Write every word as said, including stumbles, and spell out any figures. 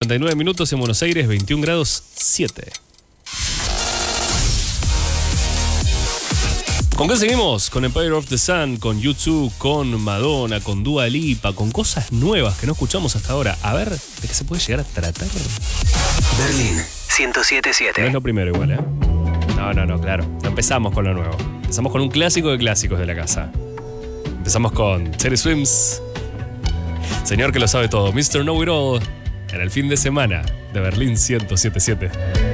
cincuenta y nueve minutos en Buenos Aires, veintiún grados siete. ¿Con qué seguimos? Con Empire of the Sun, con U dos, con Madonna, con Dua Lipa, con cosas nuevas que no escuchamos hasta ahora. A ver, ¿de qué se puede llegar a tratar? Berlín ciento siete punto siete. No es lo primero igual, ¿eh? No, no, no, claro. No empezamos con lo nuevo. Empezamos con un clásico de clásicos de la casa. Empezamos con Teddy Swims. Señor que lo sabe todo, mister Know It All, en el fin de semana de Berlín ciento siete punto siete.